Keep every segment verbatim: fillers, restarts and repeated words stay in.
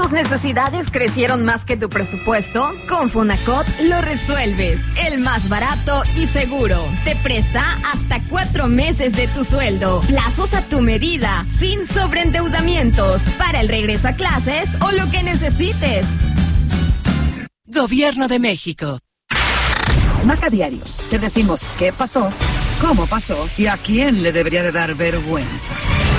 ¿Tus necesidades crecieron más que tu presupuesto? Con Fonacot lo resuelves. El más barato y seguro. Te presta hasta cuatro meses de tu sueldo. Plazos a tu medida, sin sobreendeudamientos. Para el regreso a clases o lo que necesites. Gobierno de México. Maca Diario. Te decimos qué pasó, cómo pasó y a quién le debería de dar vergüenza.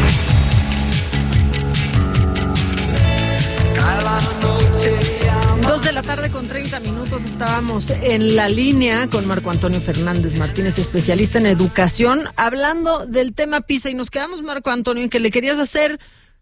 Dos de la tarde con treinta minutos, estábamos en la línea con Marco Antonio Fernández Martínez, especialista en educación, hablando del tema PISA, y nos quedamos, Marco Antonio, en que le querías hacer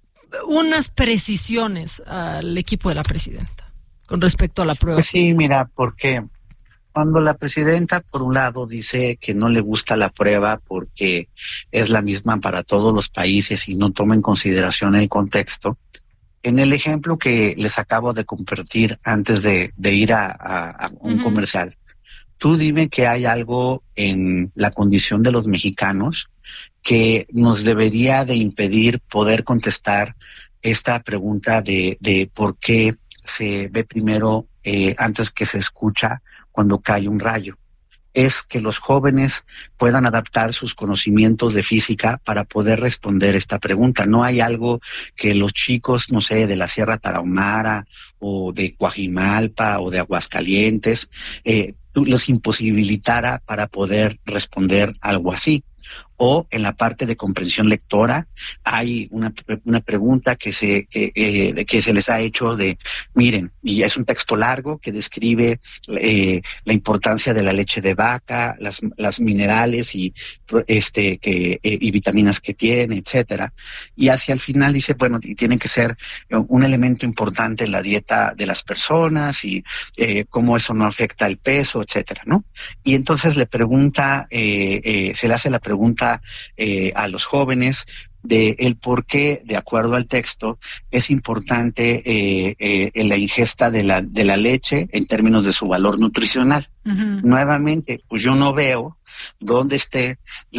unas precisiones al equipo de la presidenta con respecto a la prueba. Pues sí, mira, porque cuando la presidenta, por un lado, dice que no le gusta la prueba porque es la misma para todos los países y no toma en consideración el contexto, en el ejemplo que les acabo de compartir antes de, de ir a, a, a un uh-huh. comercial, tú dime que hay algo en la condición de los mexicanos que nos debería de impedir poder contestar esta pregunta de, de por qué se ve primero eh, antes que se escucha cuando cae un rayo. Es que los jóvenes puedan adaptar sus conocimientos de física para poder responder esta pregunta. No hay algo que los chicos, no sé, de la Sierra Tarahumara o de Coajimalpa o de Aguascalientes, eh, los imposibilitara para poder responder algo así. O en la parte de comprensión lectora hay una una pregunta que se que, eh, que se les ha hecho de, miren, y es un texto largo que describe eh, la importancia de la leche de vaca, las las minerales y este que eh, y vitaminas que tiene, etcétera. Y hacia el final dice, bueno, y tiene que ser un elemento importante en la dieta de las personas y eh, cómo eso no afecta el peso, etcétera, ¿no? Y entonces le pregunta, eh, eh, se le hace la pregunta Eh, a los jóvenes de el por qué, de acuerdo al texto, es importante eh, eh, en la ingesta de la de la leche en términos de su valor nutricional. Uh-huh. Nuevamente, pues yo no veo dónde esté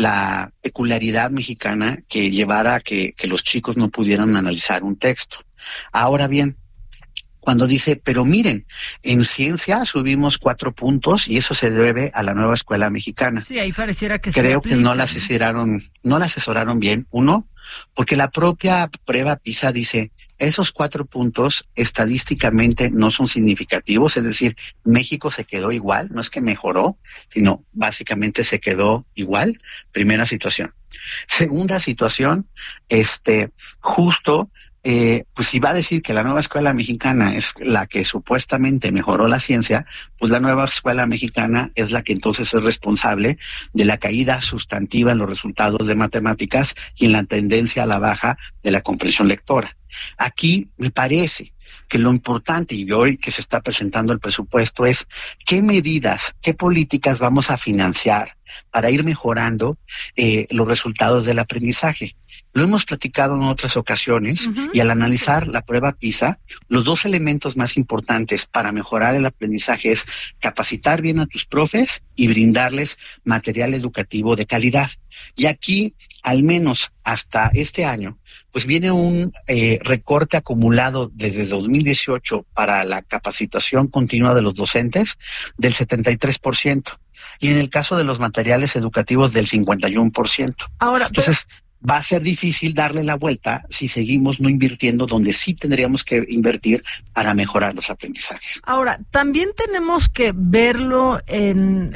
la peculiaridad mexicana que llevara a que, que los chicos no pudieran analizar un texto. Ahora bien, cuando dice, pero miren, en ciencia subimos cuatro puntos y eso se debe a la nueva escuela mexicana. Sí, ahí pareciera que Creo se aplica, que no la asesoraron, no la asesoraron bien. Uno, porque la propia prueba PISA dice, esos cuatro puntos estadísticamente no son significativos, es decir, México se quedó igual, no es que mejoró, sino básicamente se quedó igual. Primera situación. Segunda situación, este, justo, Eh, pues si va a decir que la nueva escuela mexicana es la que supuestamente mejoró la ciencia, pues la nueva escuela mexicana es la que entonces es responsable de la caída sustantiva en los resultados de matemáticas y en la tendencia a la baja de la comprensión lectora. Aquí me parece que lo importante, y hoy que se está presentando el presupuesto, es qué medidas, qué políticas vamos a financiar para ir mejorando eh, los resultados del aprendizaje. Lo hemos platicado en otras ocasiones, uh-huh. y al analizar la prueba PISA, los dos elementos más importantes para mejorar el aprendizaje es capacitar bien a tus profes y brindarles material educativo de calidad. Y aquí, al menos hasta este año, pues viene un eh, recorte acumulado desde dos mil dieciocho para la capacitación continua de los docentes del setenta y tres por ciento. Y en el caso de los materiales educativos del cincuenta y uno por ciento. Ahora, entonces, pero... va a ser difícil darle la vuelta si seguimos no invirtiendo donde sí tendríamos que invertir para mejorar los aprendizajes. Ahora, también tenemos que verlo en,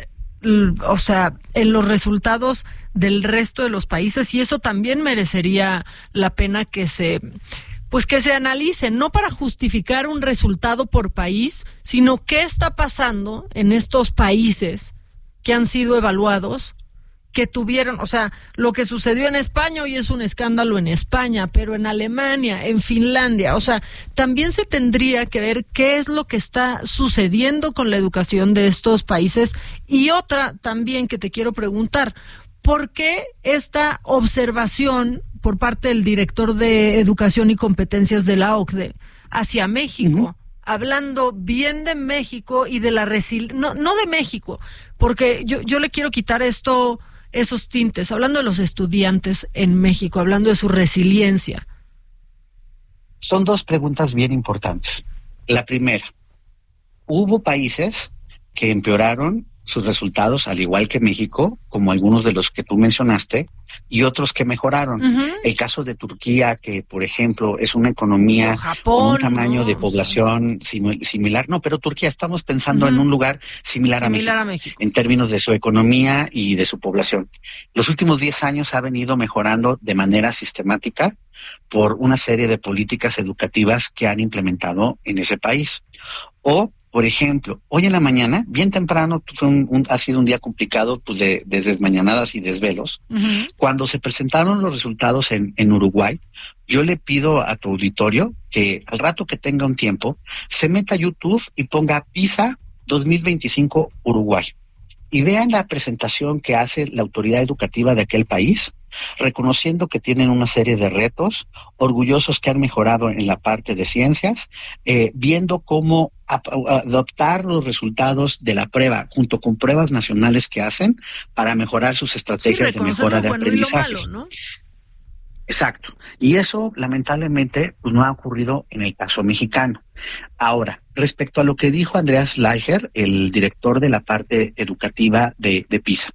o sea, en los resultados del resto de los países, y eso también merecería la pena que se... pues que se analice, no para justificar un resultado por país, sino qué está pasando en estos países que han sido evaluados, que tuvieron, o sea, lo que sucedió en España hoy es un escándalo en España, pero en Alemania, en Finlandia, o sea, también se tendría que ver qué es lo que está sucediendo con la educación de estos países. Y otra también que te quiero preguntar, ¿por qué esta observación por parte del director de Educación y Competencias de la O C D E hacia México? Uh-huh. Hablando bien de México y de la resiliencia, no, no de México, porque yo, yo le quiero quitar esto, esos tintes, hablando de los estudiantes en México, hablando de su resiliencia. Son dos preguntas bien importantes. La primera, hubo países que empeoraron sus resultados, al igual que México, como algunos de los que tú mencionaste, y otros que mejoraron. Uh-huh. El caso de Turquía, que por ejemplo es una economía o Japón, con un tamaño no, de población o sea... sim- similar, no, pero Turquía estamos pensando uh-huh. en un lugar similar, similar a, México, a México, en términos de su economía y de su población. Los últimos diez años ha venido mejorando de manera sistemática por una serie de políticas educativas que han implementado en ese país. O por ejemplo, hoy en la mañana, bien temprano, pues un, un, ha sido un día complicado pues de, de desmañanadas y desvelos. Uh-huh. Cuando se presentaron los resultados en, en Uruguay, yo le pido a tu auditorio que al rato que tenga un tiempo, se meta a YouTube y ponga PISA dos mil veinticinco Uruguay. Y vean la presentación que hace la autoridad educativa de aquel país, reconociendo que tienen una serie de retos, orgullosos que han mejorado en la parte de ciencias, eh, viendo cómo ap- adoptar los resultados de la prueba junto con pruebas nacionales que hacen para mejorar sus estrategias sí, de mejora de bueno aprendizaje. ¿No? Exacto. Y eso, lamentablemente, pues no ha ocurrido en el caso mexicano. Ahora, respecto a lo que dijo Andreas Schleicher, el director de la parte educativa de, de PISA,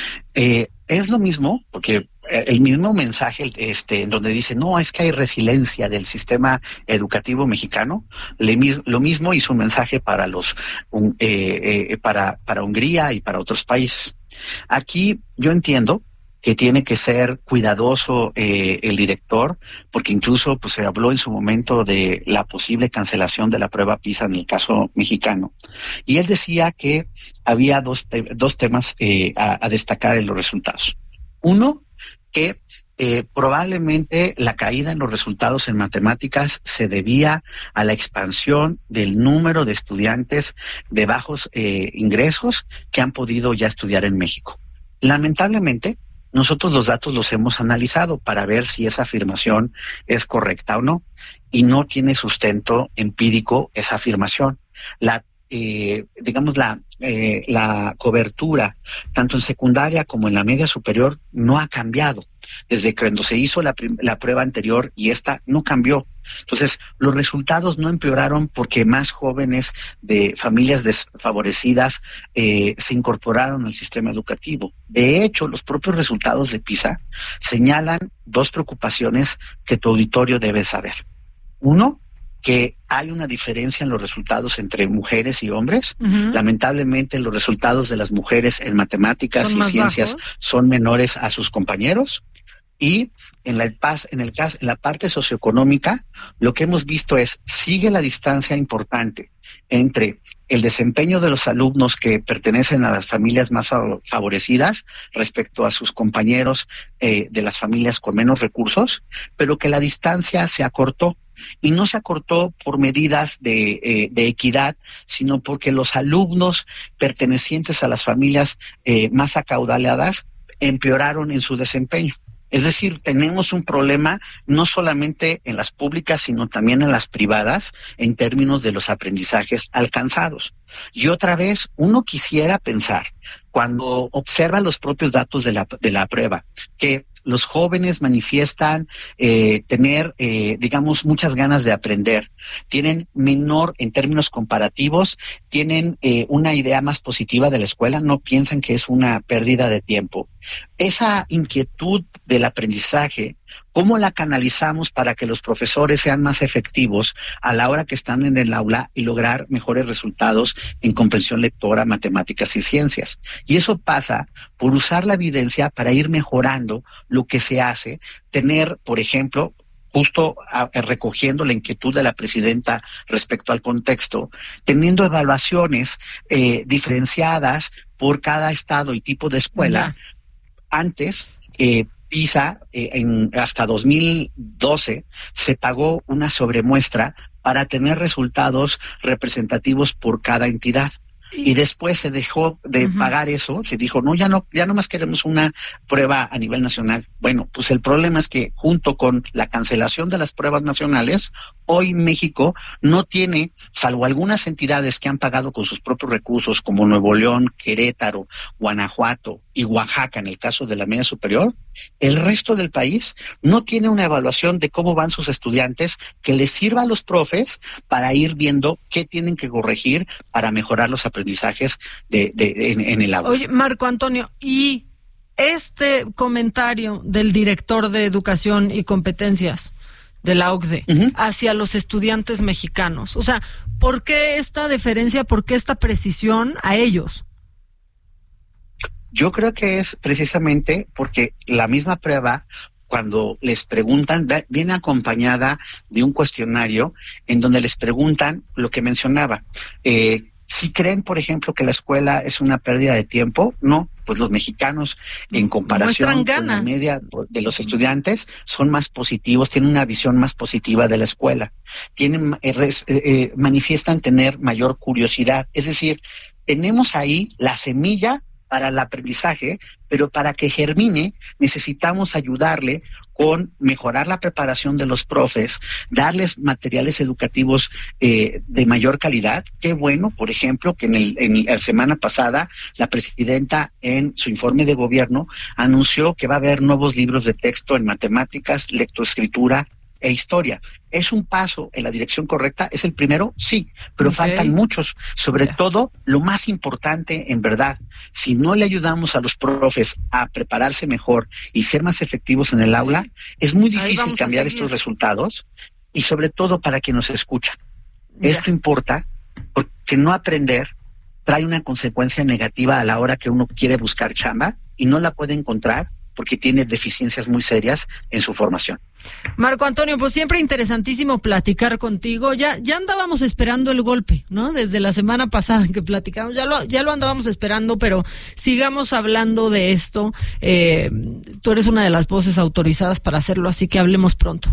eh, es lo mismo, porque el mismo mensaje este, en donde dice, no, es que hay resiliencia del sistema educativo mexicano, le, lo mismo hizo un mensaje para, los, un, eh, eh, para, para Hungría y para otros países. Aquí yo entiendo que tiene que ser cuidadoso eh, el director, porque incluso pues se habló en su momento de la posible cancelación de la prueba PISA en el caso mexicano. Y él decía que había dos, te- dos temas eh, a, a destacar en los resultados. Uno, que eh, probablemente la caída en los resultados en matemáticas se debía a la expansión del número de estudiantes de bajos eh, ingresos que han podido ya estudiar en México. Lamentablemente, nosotros los datos los hemos analizado para ver si esa afirmación es correcta o no, y no tiene sustento empírico esa afirmación. La, eh, digamos, la, eh, la cobertura, tanto en secundaria como en la media superior, no ha cambiado. Desde cuando se hizo la, la prueba anterior y esta no cambió. Entonces, los resultados no empeoraron porque más jóvenes de familias desfavorecidas eh, se incorporaron al sistema educativo. De hecho, los propios resultados de PISA señalan dos preocupaciones que tu auditorio debe saber. Uno, que hay una diferencia en los resultados entre mujeres y hombres. Uh-huh. Lamentablemente, los resultados de las mujeres en matemáticas y ciencias bajos. Son menores a sus compañeros. Y en la, en, el caso, en la parte socioeconómica, lo que hemos visto es, sigue la distancia importante entre el desempeño de los alumnos que pertenecen a las familias más favorecidas respecto a sus compañeros eh, de las familias con menos recursos, pero que la distancia se acortó. Y no se acortó por medidas de, eh, de equidad, sino porque los alumnos pertenecientes a las familias eh, más acaudaladas empeoraron en su desempeño. Es decir, tenemos un problema no solamente en las públicas, sino también en las privadas en términos de los aprendizajes alcanzados. Y otra vez, uno quisiera pensar, cuando observa los propios datos de la, de la prueba, que los jóvenes manifiestan eh, tener, eh, digamos, muchas ganas de aprender, tienen menor, en términos comparativos, tienen eh, una idea más positiva de la escuela, no piensan que es una pérdida de tiempo. Esa inquietud del aprendizaje, ¿cómo la canalizamos para que los profesores sean más efectivos a la hora que están en el aula y lograr mejores resultados en comprensión lectora, matemáticas y ciencias? Y eso pasa por usar la evidencia para ir mejorando lo que se hace, tener, por ejemplo, justo a, a, recogiendo la inquietud de la presidenta respecto al contexto, teniendo evaluaciones eh, diferenciadas por cada estado y tipo de escuela. Yeah. Antes, eh, PISA, eh, en, hasta dos mil doce, se pagó una sobremuestra para tener resultados representativos por cada entidad. Y después se dejó de uh-huh. pagar eso, se dijo, no, ya no, ya no más queremos una prueba a nivel nacional. Bueno, pues el problema es que junto con la cancelación de las pruebas nacionales, hoy México no tiene, salvo algunas entidades que han pagado con sus propios recursos, como Nuevo León, Querétaro, Guanajuato, y Oaxaca, en el caso de la media superior, el resto del país no tiene una evaluación de cómo van sus estudiantes que les sirva a los profes para ir viendo qué tienen que corregir para mejorar los aprendizajes de, de, en, en el aula. Oye, Marco Antonio, y este comentario del director de Educación y Competencias de la O C D E uh-huh. hacia los estudiantes mexicanos, o sea, ¿por qué esta deferencia, por qué esta precisión a ellos? Yo creo que es precisamente porque la misma prueba, cuando les preguntan, viene acompañada de un cuestionario en donde les preguntan lo que mencionaba. Eh, si creen, por ejemplo, que la escuela es una pérdida de tiempo, no, pues los mexicanos, en comparación con la media de los estudiantes, son más positivos, tienen una visión más positiva de la escuela, tienen eh, eh, manifiestan tener mayor curiosidad. Es decir, tenemos ahí la semilla para el aprendizaje, pero para que germine necesitamos ayudarle con mejorar la preparación de los profes, darles materiales educativos eh, de mayor calidad. Qué bueno, por ejemplo, que en, el, en la semana pasada la presidenta en su informe de gobierno anunció que va a haber nuevos libros de texto en matemáticas, lectoescritura e historia. ¿Es un paso en la dirección correcta? ¿Es el primero? Sí, pero okay. faltan muchos. Sobre yeah. todo, lo más importante, en verdad, si no le ayudamos a los profes a prepararse mejor y ser más efectivos en el sí. aula, es muy difícil cambiar estos resultados, y sobre todo para quien nos escucha. Yeah. Esto importa porque no aprender trae una consecuencia negativa a la hora que uno quiere buscar chamba y no la puede encontrar porque tiene deficiencias muy serias en su formación. Marco Antonio, pues siempre interesantísimo platicar contigo. Ya ya andábamos esperando el golpe, ¿no? Desde la semana pasada que platicamos, ya lo ya lo andábamos esperando, pero sigamos hablando de esto. Eh, tú eres una de las voces autorizadas para hacerlo, así que hablemos pronto.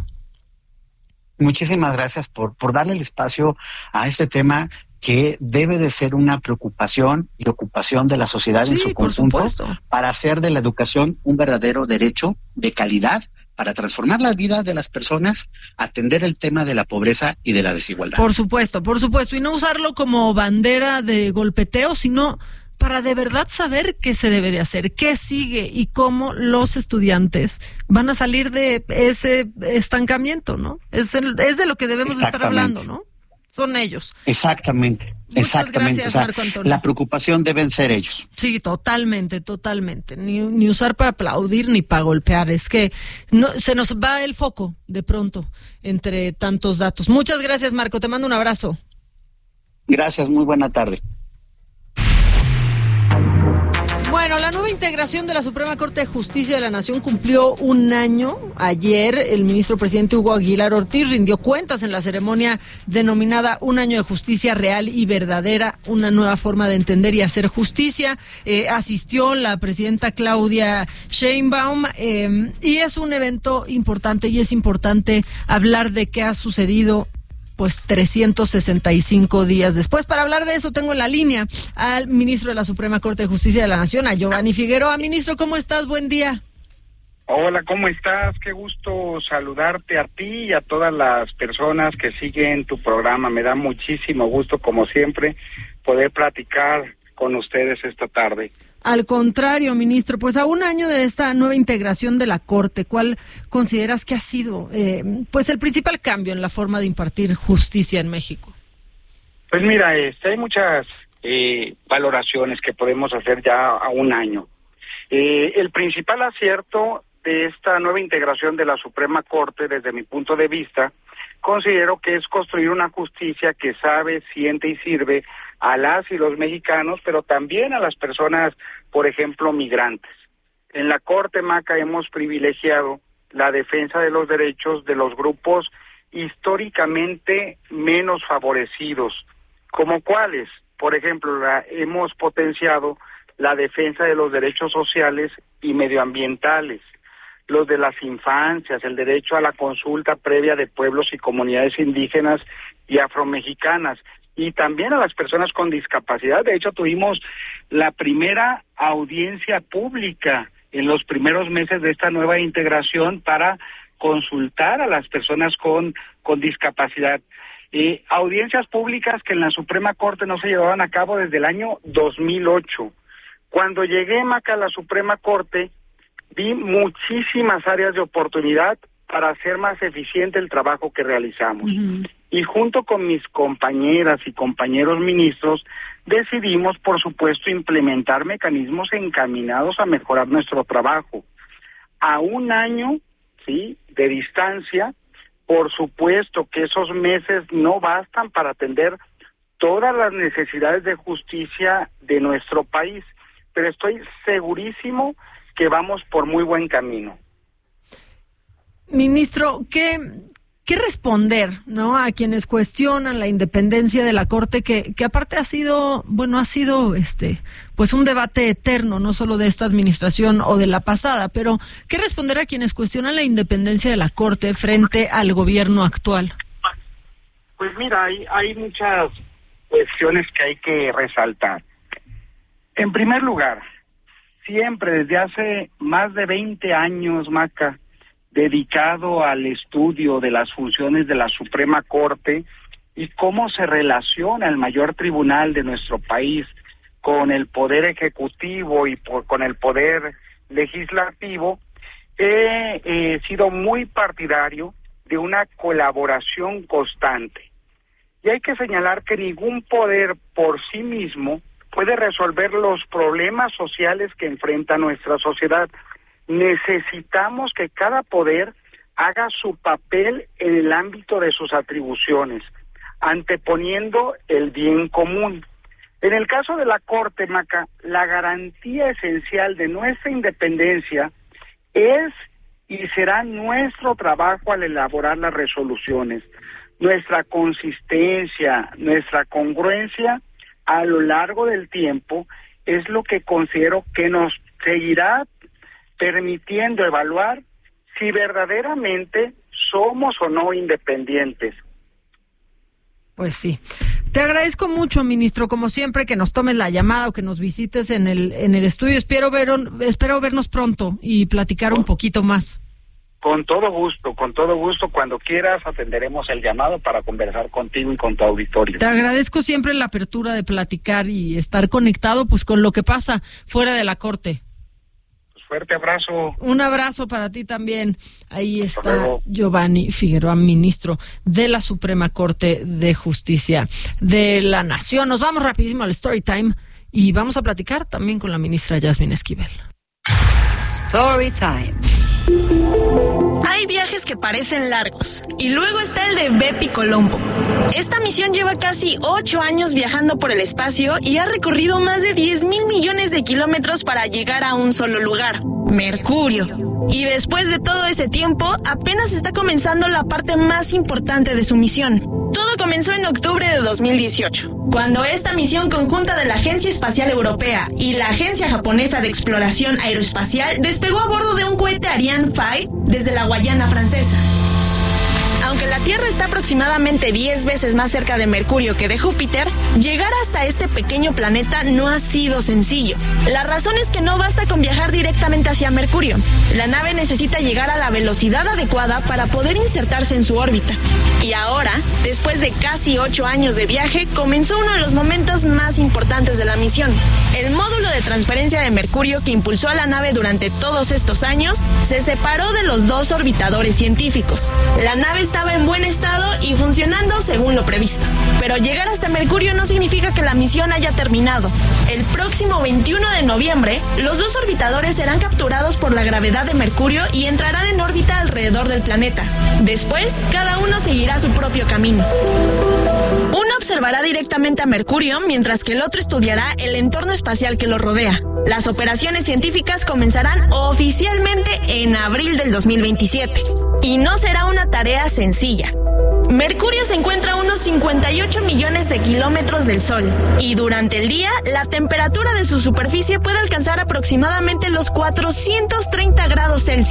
Muchísimas gracias por, por darle el espacio a este tema que debe de ser una preocupación y ocupación de la sociedad sí, en su conjunto, para hacer de la educación un verdadero derecho de calidad, para transformar la vida de las personas, atender el tema de la pobreza y de la desigualdad. Por supuesto, por supuesto, y no usarlo como bandera de golpeteo, sino para de verdad saber qué se debe de hacer, qué sigue y cómo los estudiantes van a salir de ese estancamiento, ¿no? Es, el, es de lo que debemos de estar hablando, ¿no? Son ellos. Exactamente, Muchas exactamente. Gracias, o sea, Marco Antonio. La preocupación deben ser ellos. Sí, totalmente, totalmente. Ni, ni usar para aplaudir ni para golpear. Es que no, se nos va el foco de pronto entre tantos datos. Muchas gracias, Marco. Te mando un abrazo. Gracias, muy buena tarde. Bueno, la nueva integración de la Suprema Corte de Justicia de la Nación cumplió un año. Ayer el ministro presidente Hugo Aguilar Ortiz rindió cuentas en la ceremonia denominada Un año de justicia real y verdadera, una nueva forma de entender y hacer justicia. Eh, asistió la presidenta Claudia Sheinbaum eh, y es un evento importante y es importante hablar de qué ha sucedido pues trescientos sesenta y cinco días después. Para hablar de eso tengo en la línea al ministro de la Suprema Corte de Justicia de la Nación, a Giovanni Figueroa. Ministro, ¿cómo estás? Buen día. Hola, ¿cómo estás? Qué gusto saludarte a ti y a todas las personas que siguen tu programa. Me da muchísimo gusto, como siempre, poder platicar con ustedes esta tarde. Al contrario, ministro, pues a un año de esta nueva integración de la Corte, ¿cuál consideras que ha sido eh, pues el principal cambio en la forma de impartir justicia en México? Pues mira, este, hay muchas eh, valoraciones que podemos hacer ya a un año. Eh, el principal acierto de esta nueva integración de la Suprema Corte, desde mi punto de vista, considero que es construir una justicia que sabe, siente y sirve a las y los mexicanos, pero también a las personas, por ejemplo, migrantes. En la Corte, Maca, hemos privilegiado la defensa de los derechos de los grupos históricamente menos favorecidos, como cuáles, por ejemplo, la, hemos potenciado la defensa de los derechos sociales y medioambientales, los de las infancias, el derecho a la consulta previa de pueblos y comunidades indígenas y afromexicanas, y también a las personas con discapacidad. De hecho, tuvimos la primera audiencia pública en los primeros meses de esta nueva integración para consultar a las personas con, con discapacidad. Eh, audiencias públicas que en la Suprema Corte no se llevaban a cabo desde el año dos mil ocho. Cuando llegué, Maca, a la Suprema Corte, vi muchísimas áreas de oportunidad para hacer más eficiente el trabajo que realizamos. Uh-huh. Y junto con mis compañeras y compañeros ministros, decidimos, por supuesto, implementar mecanismos encaminados a mejorar nuestro trabajo. A un año, sí, de distancia, por supuesto que esos meses no bastan para atender todas las necesidades de justicia de nuestro país, pero estoy segurísimo que vamos por muy buen camino. Ministro, ¿qué, qué responder, ¿no?, a quienes cuestionan la independencia de la Corte, que, que aparte ha sido, bueno, ha sido este, pues un debate eterno, no solo de esta administración o de la pasada, pero ¿qué responder a quienes cuestionan la independencia de la Corte frente al gobierno actual? Pues mira, hay, hay muchas cuestiones que hay que resaltar. En primer lugar, siempre desde hace más de veinte años, Maca, dedicado al estudio de las funciones de la Suprema Corte y cómo se relaciona el mayor tribunal de nuestro país con el poder ejecutivo y por, con el poder legislativo, he eh, sido muy partidario de una colaboración constante. Y hay que señalar que ningún poder por sí mismo puede resolver los problemas sociales que enfrenta nuestra sociedad. Necesitamos que cada poder haga su papel en el ámbito de sus atribuciones, anteponiendo el bien común. En el caso de la Corte, Maca, la garantía esencial de nuestra independencia es y será nuestro trabajo al elaborar las resoluciones, nuestra consistencia, nuestra congruencia a lo largo del tiempo es lo que considero que nos seguirá permitiendo evaluar si verdaderamente somos o no independientes. Pues sí. Te agradezco mucho, ministro, como siempre, que nos tomes la llamada o que nos visites en el en el estudio. Espero ver, espero vernos pronto y platicar un poquito más. Con todo gusto, con todo gusto. Cuando quieras atenderemos el llamado para conversar contigo y con tu auditorio. Te agradezco siempre la apertura de platicar y estar conectado pues con lo que pasa fuera de la Corte. Fuerte abrazo. Un abrazo para ti también. Ahí está Giovanni Figueroa, ministro de la Suprema Corte de Justicia de la Nación. Nos vamos rapidísimo al Story Time y vamos a platicar también con la ministra Yasmín Esquivel. Story Time. Hay viajes que parecen largos y luego está el de Bepi Colombo. Esta misión lleva casi ocho años viajando por el espacio y ha recorrido más de diez mil millones de kilómetros para llegar a un solo lugar, Mercurio. Y después de todo ese tiempo, apenas está comenzando la parte más importante de su misión. Todo comenzó en octubre de dos mil dieciocho, cuando esta misión conjunta de la Agencia Espacial Europea y la Agencia Japonesa de Exploración Aeroespacial despegó a bordo de un cohete Ariane cinco desde la Guayana Francesa. Aunque la Tierra está aproximadamente diez veces más cerca de Mercurio que de Júpiter, llegar hasta este pequeño planeta no ha sido sencillo. La razón es que no basta con viajar directamente hacia Mercurio. La nave necesita llegar a la velocidad adecuada para poder insertarse en su órbita. Y ahora, después de casi ocho años de viaje, comenzó uno de los momentos más importantes de la misión. El módulo de transferencia de Mercurio que impulsó a la nave durante todos estos años se separó de los dos orbitadores científicos. La nave estaba en buen estado y funcionando según lo previsto. Pero llegar hasta Mercurio no significa que la misión haya terminado. El próximo veintiuno de noviembre, los dos orbitadores serán capturados por la gravedad de Mercurio y entrarán en órbita alrededor del planeta. Después, cada uno seguirá su propio camino. Uno observará directamente a Mercurio, mientras que el otro estudiará el entorno espacial que lo rodea. Las operaciones científicas comenzarán oficialmente en abril del dos mil veintisiete. Y no será una tarea sencilla. Mercurio se encuentra a unos cincuenta y ocho millones de kilómetros del Sol, y durante el día la temperatura de su superficie puede alcanzar aproximadamente los cuatrocientos treinta grados Celsius,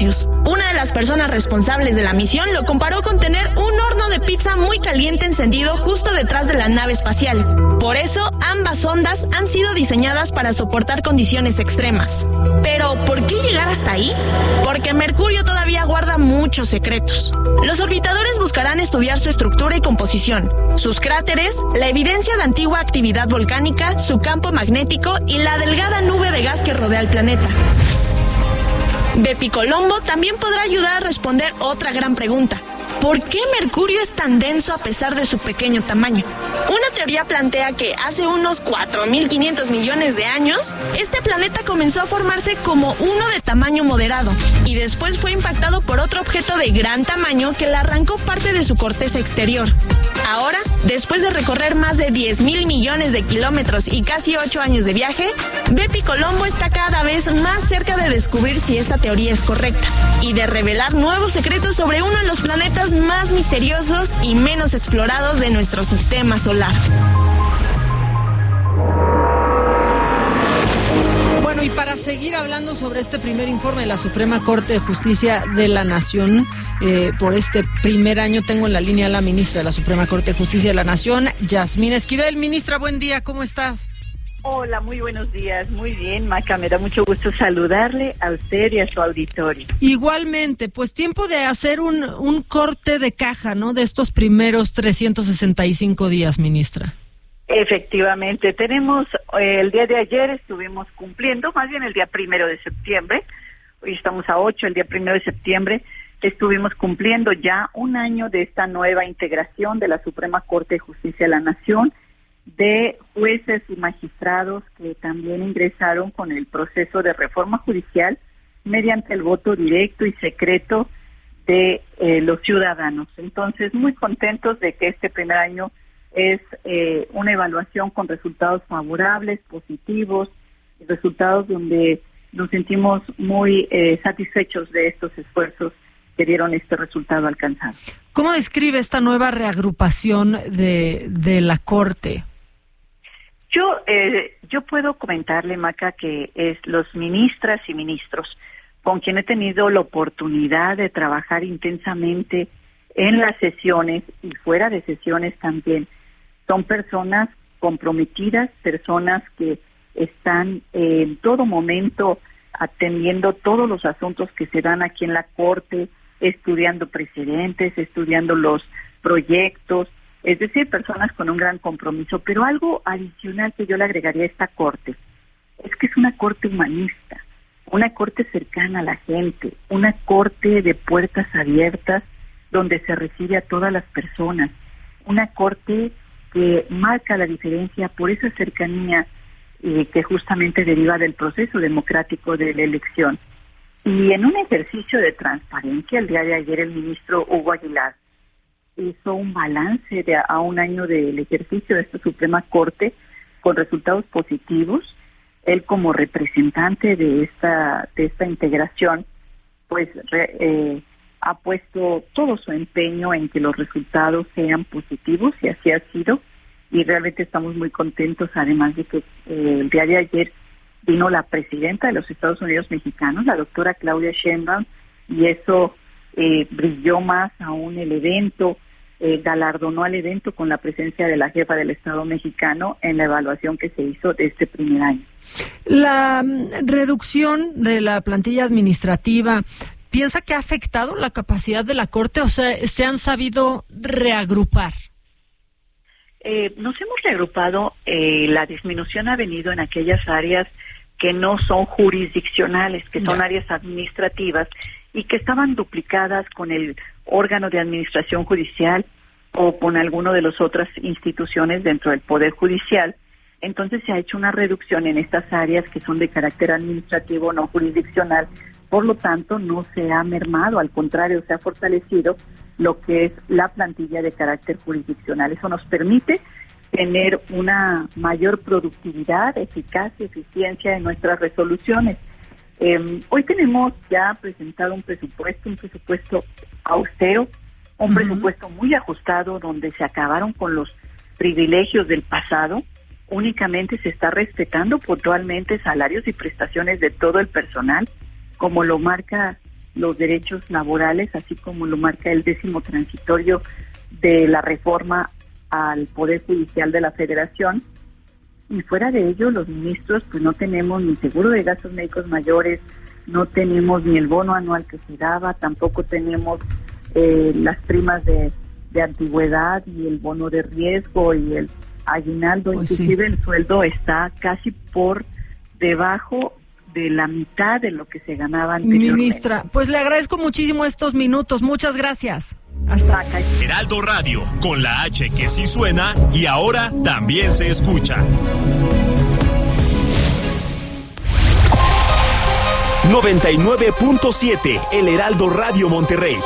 Una de las personas responsables de la misión lo comparó con tener un horno de pizza muy caliente encendido justo detrás de la nave espacial. Por eso, ambas sondas han sido diseñadas para soportar condiciones extremas. Pero, ¿por qué llegar hasta ahí? Porque Mercurio todavía guarda muchos secretos. Los orbitadores buscarán estudiar su estructura y composición, sus cráteres, la evidencia de antigua actividad volcánica, su campo magnético y la delgada nube de gas que rodea el planeta. Bepicolombo también podrá ayudar a responder otra gran pregunta. ¿Por qué Mercurio es tan denso a pesar de su pequeño tamaño? Una teoría plantea que hace unos cuatro mil quinientos millones de años, este planeta comenzó a formarse como uno de tamaño moderado y después fue impactado por otro objeto de gran tamaño que le arrancó parte de su corteza exterior. Ahora, después de recorrer más de diez mil millones de kilómetros y casi ocho años de viaje, Bepicolombo está cada vez más cerca de descubrir si esta teoría es correcta y de revelar nuevos secretos sobre uno de los planetas más misteriosos y menos explorados de nuestro sistema solar. Bueno, y para seguir hablando sobre este primer informe de la Suprema Corte de Justicia de la Nación, eh, por este primer año tengo en la línea a la ministra de la Suprema Corte de Justicia de la Nación, Yasmín Esquivel. Ministra, buen día, ¿cómo estás? Hola, muy buenos días, muy bien, Maca, me da mucho gusto saludarle a usted y a su auditorio. Igualmente, pues tiempo de hacer un, un corte de caja, ¿no?, de estos primeros trescientos sesenta y cinco días, ministra. Efectivamente, tenemos, eh, el día de ayer estuvimos cumpliendo, más bien el día primero de septiembre, hoy estamos a ocho, el día primero de septiembre, estuvimos cumpliendo ya un año de esta nueva integración de la Suprema Corte de Justicia de la Nación, de jueces y magistrados que también ingresaron con el proceso de reforma judicial mediante el voto directo y secreto de eh, los ciudadanos. Entonces, muy contentos de que este primer año es eh, una evaluación con resultados favorables, positivos, resultados donde nos sentimos muy eh, satisfechos de estos esfuerzos que dieron este resultado alcanzado. ¿Cómo describe esta nueva reagrupación de, de la Corte? Yo eh, yo puedo comentarle, Maca, que es los ministras y ministros con quien he tenido la oportunidad de trabajar intensamente en las sesiones y fuera de sesiones también. Son personas comprometidas, personas que están eh, en todo momento atendiendo todos los asuntos que se dan aquí en la Corte, estudiando precedentes, estudiando los proyectos, es decir, personas con un gran compromiso. Pero algo adicional que yo le agregaría a esta Corte es que es una Corte humanista, una Corte cercana a la gente, una Corte de puertas abiertas donde se recibe a todas las personas, una Corte que marca la diferencia por esa cercanía eh, que justamente deriva del proceso democrático de la elección. Y en un ejercicio de transparencia, el día de ayer el ministro Hugo Aguilar hizo un balance de a un año del ejercicio de esta Suprema Corte con resultados positivos. Él, como representante de esta de esta integración, pues re, eh, ha puesto todo su empeño en que los resultados sean positivos, y así ha sido, y realmente estamos muy contentos, además de que eh, el día de ayer vino la presidenta de los Estados Unidos mexicanos, la doctora Claudia Sheinbaum, y eso eh, brilló más aún el evento, eh, galardonó al evento con la presencia de la jefa del Estado mexicano en la evaluación que se hizo de este primer año. La reducción de la plantilla administrativa, ¿piensa que ha afectado la capacidad de la Corte o sea, se han sabido reagrupar? Eh, nos hemos reagrupado, eh, la disminución ha venido en aquellas áreas que no son jurisdiccionales, que son yeah. áreas administrativas y que estaban duplicadas con el órgano de administración judicial o con alguno de las otras instituciones dentro del Poder Judicial. Entonces se ha hecho una reducción en estas áreas que son de carácter administrativo, no jurisdiccional. Por lo tanto, no se ha mermado, al contrario, se ha fortalecido lo que es la plantilla de carácter jurisdiccional. Eso nos permite tener una mayor productividad, eficacia, eficiencia en nuestras resoluciones. Eh, hoy tenemos ya presentado un presupuesto, un presupuesto austero, un uh-huh. presupuesto muy ajustado, donde se acabaron con los privilegios del pasado. Únicamente se está respetando puntualmente salarios y prestaciones de todo el personal, como lo marca los derechos laborales, así como lo marca el décimo transitorio de la reforma al Poder Judicial de la Federación. Y fuera de ello, los ministros pues no tenemos ni seguro de gastos médicos mayores, no tenemos ni el bono anual que se daba, tampoco tenemos eh, las primas de, de antigüedad y el bono de riesgo y el aguinaldo. Pues inclusive sí, el sueldo está casi por debajo de la mitad de lo que se ganaba anteriormente. Ministra, pues le agradezco muchísimo estos minutos. Muchas gracias. Hasta acá. Heraldo Radio, con la H que sí suena y ahora también se escucha. noventa y nueve punto siete, El Heraldo Radio Monterrey.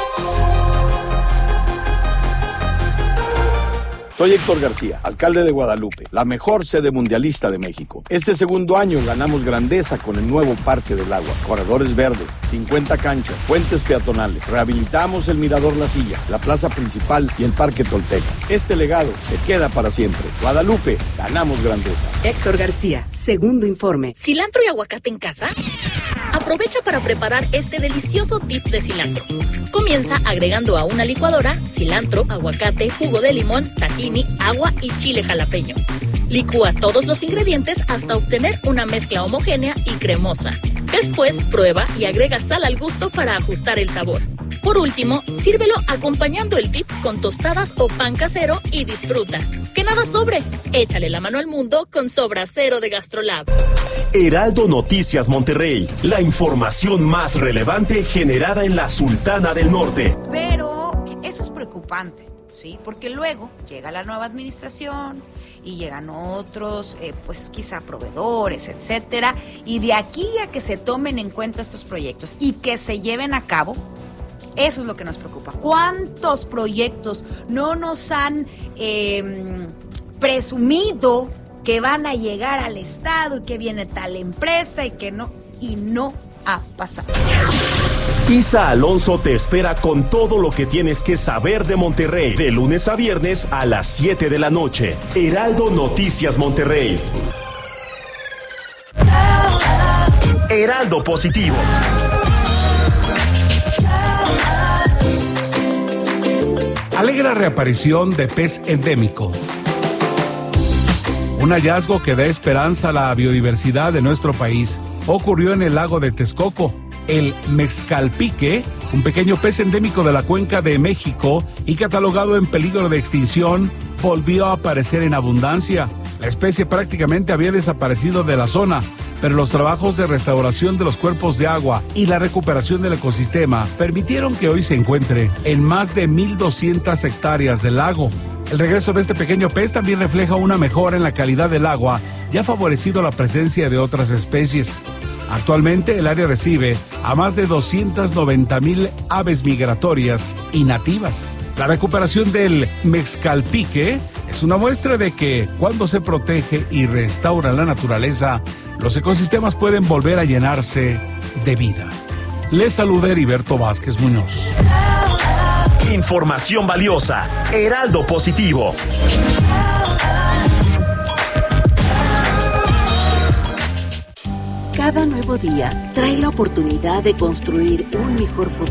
Soy Héctor García, alcalde de Guadalupe, la mejor sede mundialista de México. Este segundo año ganamos grandeza con el nuevo Parque del Agua, corredores verdes, cincuenta canchas, puentes peatonales, rehabilitamos el Mirador La Silla, la plaza principal y el Parque Tolteca. Este legado se queda para siempre. Guadalupe, ganamos grandeza. Héctor García, segundo informe. ¿Cilantro y aguacate en casa? Aprovecha para preparar este delicioso dip de cilantro. Comienza agregando a una licuadora cilantro, aguacate, jugo de limón, tahini, agua y chile jalapeño. Licúa todos los ingredientes hasta obtener una mezcla homogénea y cremosa. Después, prueba y agrega sal al gusto para ajustar el sabor. Por último, sírvelo acompañando el dip con tostadas o pan casero y disfruta. ¡Que nada sobre! Échale la mano al mundo con Sobra Cero de Gastrolab. Heraldo Noticias Monterrey, la información más relevante generada en la Sultana del Norte. Pero eso es preocupante, ¿sí? Porque luego llega la nueva administración y llegan otros, eh, pues quizá proveedores, etcétera, y de aquí a que se tomen en cuenta estos proyectos y que se lleven a cabo, eso es lo que nos preocupa. ¿Cuántos proyectos no nos han eh, presumido que van a llegar al Estado y que viene tal empresa y que no, y no ha pasado? Isa Alonso te espera con todo lo que tienes que saber de Monterrey, de lunes a viernes a las siete de la noche. Heraldo Noticias Monterrey. Heraldo Positivo. Alegra reaparición de pez endémico. Un hallazgo que da esperanza a la biodiversidad de nuestro país ocurrió en el lago de Texcoco. El mezcalpique, un pequeño pez endémico de la Cuenca de México y catalogado en peligro de extinción, volvió a aparecer en abundancia. La especie prácticamente había desaparecido de la zona, pero los trabajos de restauración de los cuerpos de agua y la recuperación del ecosistema permitieron que hoy se encuentre en más de mil doscientas hectáreas del lago. El regreso de este pequeño pez también refleja una mejora en la calidad del agua y ha favorecido la presencia de otras especies. Actualmente el área recibe a más de doscientas noventa mil aves migratorias y nativas. La recuperación del mezcalpique es una muestra de que cuando se protege y restaura la naturaleza, los ecosistemas pueden volver a llenarse de vida. Les saluda Heriberto Vázquez Muñoz. Información valiosa. Heraldo Positivo. Cada nuevo día trae la oportunidad de construir un mejor futuro.